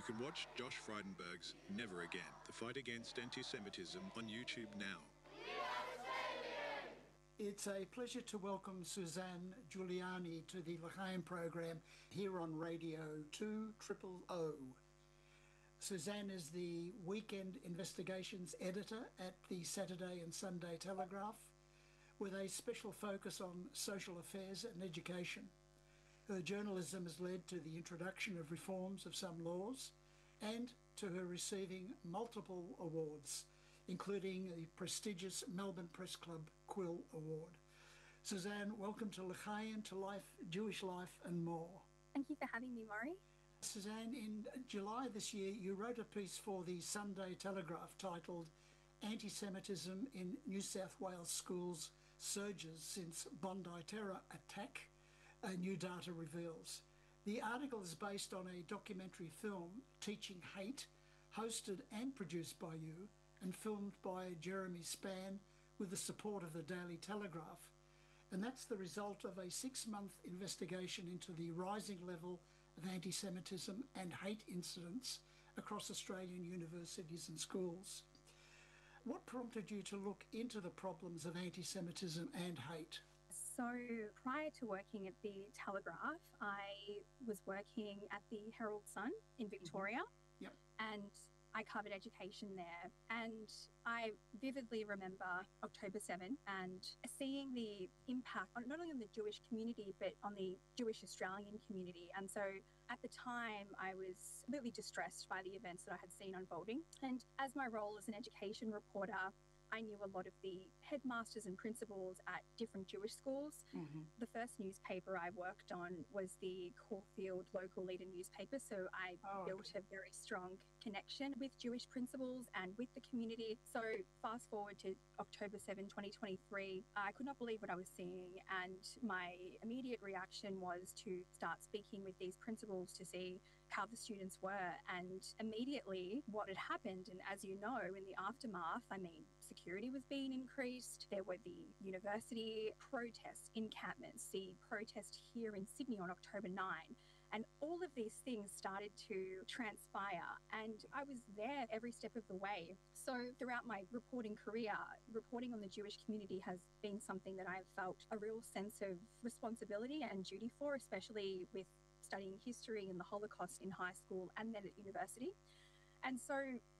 can watch Josh Frydenberg's Never Again, the fight against anti-Semitism on YouTube now. It's a pleasure to welcome Suzanne Giuliani to the L'chaim program here on Radio 200. Suzanne is the weekend investigations editor at the Saturday and Sunday Telegraph, with a special focus on social affairs and education. Her journalism has led to the introduction of reforms of some laws and to her receiving multiple awards, including the prestigious Melbourne Press Club Quill Award. Suzanne, welcome to L'chaim, to Life, Jewish Life and More. Thank you for having me, Maury. Suzanne, in July this year, you wrote a piece for the Sunday Telegraph titled Anti-Semitism in New South Wales Schools Surges Since Bondi Terror Attack, New Data Reveals. The article is based on a documentary film, Teaching Hate, hosted and produced by you and filmed by Jeremy Spann with the support of the Daily Telegraph. And that's the result of a 6-month investigation into the rising level of anti-Semitism and hate incidents across Australian universities and schools. What prompted you to look into the problems of anti-Semitism and hate? So prior to working at the Telegraph, I was working at the Herald Sun in Victoria. Yep. And I covered education there. And I vividly remember October 7 and seeing the impact on not only on the Jewish community, but on the Jewish Australian community. And so at the time, I was completely distressed by the events that I had seen unfolding. And as my role as an education reporter, I knew a lot of the headmasters and principals at different Jewish schools. Mm-hmm. The first newspaper I worked on was the Caulfield Local Leader newspaper, so I built a very strong connection with Jewish principals and with the community. So fast forward to October 7, 2023, I could not believe what I was seeing, and my immediate reaction was to start speaking with these principals to see how the students were, and immediately what had happened. And as you know, in the aftermath, security was being increased. There were the university protests, encampments, the protest here in Sydney on October 9. And all of these things started to transpire, and I was there every step of the way. So throughout my reporting career, reporting on the Jewish community has been something that I've felt a real sense of responsibility and duty for, especially with studying history and the Holocaust in high school and then at university. And so